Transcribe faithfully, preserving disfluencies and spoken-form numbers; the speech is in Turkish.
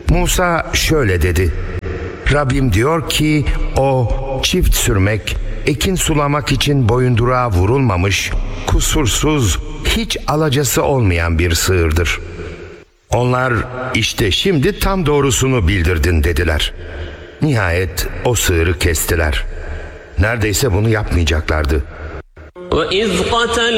Musa şöyle dedi: Rabbim diyor ki o çift sürmek, ekin sulamak için boyundurağa vurulmamış, kusursuz, hiç alacası olmayan bir sığırdır. Onlar işte şimdi tam doğrusunu bildirdin dediler. Nihayet o sığırı kestiler. Neredeyse bunu yapmayacaklardı. وَإِذْ قَتَلْتُمْ